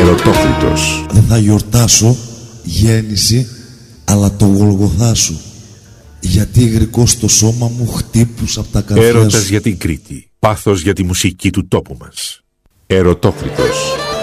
Ερωτόκριτος. Δεν θα γιορτάσω γέννηση, αλλά το Γολγοθά σου. Γιατί γρικό στο σώμα μου χτύπουσα από τα καρδιά σου. Έρωτας για την Κρήτη. Πάθος για τη μουσική του τόπου μας. Ερωτόκριτος.